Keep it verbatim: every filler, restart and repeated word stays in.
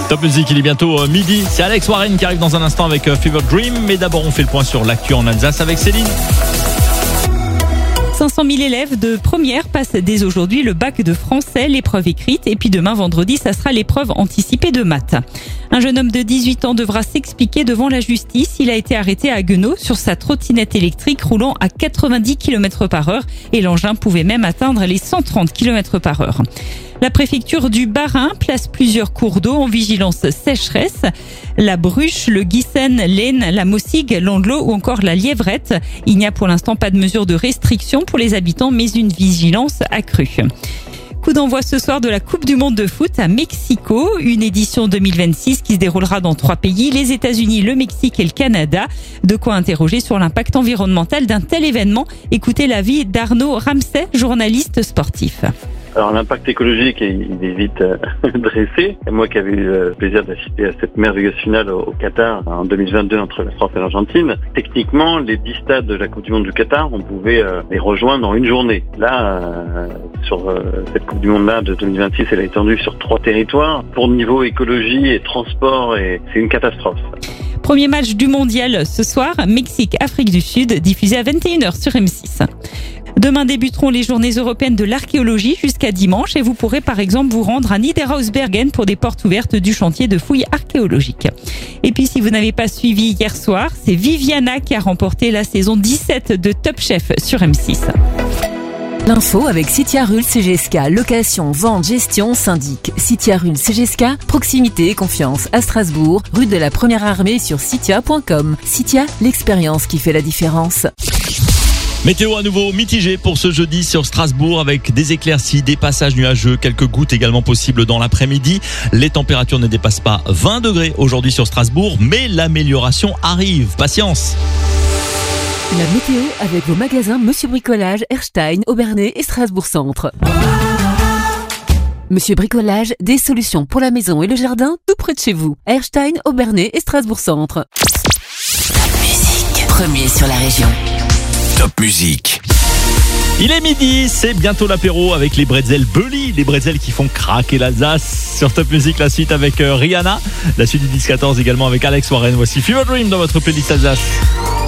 Top Music, il est bientôt midi. C'est Alex Warren qui arrive dans un instant avec Fever Dream. Mais d'abord, on fait le point sur l'actu en Alsace avec Céline. cinq cent mille élèves de première passent dès aujourd'hui le bac de français, l'épreuve écrite. Et puis demain, vendredi, ça sera l'épreuve anticipée de maths. Un jeune homme de dix-huit ans devra s'expliquer devant la justice. Il a été arrêté à Haguenau sur sa trottinette électrique roulant à quatre-vingt-dix kilomètres par heure. Et l'engin pouvait même atteindre les cent trente kilomètres par heure. La préfecture du Bas-Rhin place plusieurs cours d'eau en vigilance sécheresse. La Bruche, le Guissen, l'Aisne, la Mossig, l'Andelot ou encore la Lièvrette. Il n'y a pour l'instant pas de mesure de restriction pour les habitants, mais une vigilance accrue. Coup d'envoi ce soir de la Coupe du Monde de foot à Mexico, une édition deux mille vingt-six qui se déroulera dans trois pays, les États-Unis, le Mexique et le Canada. De quoi interroger sur l'impact environnemental d'un tel événement. Écoutez l'avis d'Arnaud Ramsay, journaliste sportif. Alors l'impact écologique, il est vite euh, dressé. Et moi qui avais eu le plaisir d'assister à cette merveilleuse finale au, au Qatar en deux mille vingt-deux entre la France et l'Argentine, techniquement, les dix stades de la Coupe du Monde du Qatar, on pouvait euh, les rejoindre en une journée. Là, euh, sur euh, cette Coupe du Monde-là de deux mille vingt-six, elle est étendue sur trois territoires. Pour niveau écologie et transport, et c'est une catastrophe. Premier match du mondial ce soir, Mexique-Afrique du Sud, diffusé à vingt et une heures sur M six. Demain débuteront les journées européennes de l'archéologie jusqu'à dimanche et vous pourrez par exemple vous rendre à Niederhausbergen pour des portes ouvertes du chantier de fouilles archéologiques. Et puis si vous n'avez pas suivi hier soir, c'est Viviana qui a remporté la saison dix-sept de Top Chef sur M six. L'info avec Citia Rul C G S K, location, vente, gestion, syndic. Citia Rul C G S K, proximité et confiance à Strasbourg, rue de la Première Armée sur citia point com. Citia, l'expérience qui fait la différence. Météo à nouveau mitigé pour ce jeudi sur Strasbourg avec des éclaircies, des passages nuageux, quelques gouttes également possibles dans l'après-midi. Les températures ne dépassent pas vingt degrés aujourd'hui sur Strasbourg, mais l'amélioration arrive. Patience. La météo avec vos magasins Monsieur Bricolage, Erstein, Aubernais et Strasbourg Centre. Monsieur Bricolage, des solutions pour la maison et le jardin tout près de chez vous. Erstein, Aubernais et Strasbourg Centre. Top Music, premier sur la région. Top Music. Il est midi, c'est bientôt l'apéro avec les bretzels Bully, les bretzels qui font craquer l'Alsace. Sur Top Music, la suite avec Rihanna, la suite du dix quatorze également avec Alex Warren. Voici Fever Dream dans votre playlist Alsace.